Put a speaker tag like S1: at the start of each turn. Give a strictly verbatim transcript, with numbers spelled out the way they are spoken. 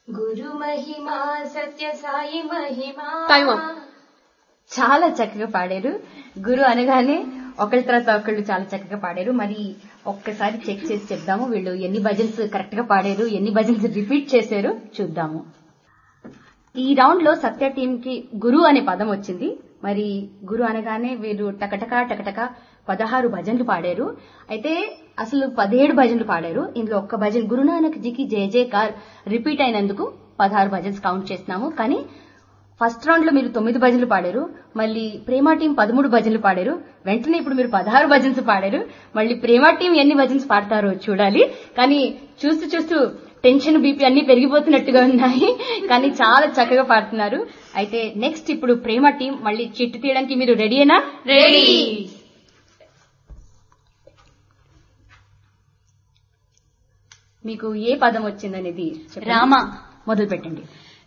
S1: గురు మహిమా సత్య సాయి మహిమా.
S2: Time up. చాలా చక్కగా పాడారు. గురు అనగానే ఒకళ్ళ తర్వాత ఒకళ్ళు చాలా చక్కగా పాడారు. మరి ఒక్కసారి చెక్ చేసి చెప్దాము వీళ్ళు ఎన్ని భజన్స్ కరెక్ట్ గా పాడారు, ఎన్ని భజన్స్ రిపీట్ చేశారు చూద్దాము. ఈ రౌండ్ లో సత్య టీం కి గురు అనే పదం వచ్చింది. మరి గురు అనగానే వీరు టకటకా టకటకా పదహారు భజన్లు పాడారు. అయితే అసలు పదిహేడు భజన్లు పాడారు. ఇందులో ఒక్క భజన్ గురునానక్ జీకి జయ జయకార్ రిపీట్ అయినందుకు పదహారు భజన్స్ కౌంట్ చేస్తున్నాము. కానీ ఫస్ట్ రౌండ్ లో మీరు తొమ్మిది భజనలు పాడారు. మళ్ళీ ప్రేమ టీం పదమూడు భజనలు పాడారు. వెంటనే ఇప్పుడు మీరు పదహారు భజన్స్ పాడారు. మళ్ళీ ప్రేమ టీం ఎన్ని భజన్స్ పాడతారో చూడాలి. కానీ చూస్తూ చూస్తూ టెన్షన్ బీపీ అన్ని పెరిగిపోతున్నట్టుగా ఉన్నాయి. కానీ చాలా చక్కగా పాడుతున్నారు. అయితే నెక్స్ట్ ఇప్పుడు ప్రేమ టీం మళ్ళీ చిట్టు తీయడానికి మీరు రెడీయేనా?
S1: రెడీ.
S2: మీకు ఏ పదం వచ్చిందనేది
S1: రామ
S2: మొదలు పెట్టండి.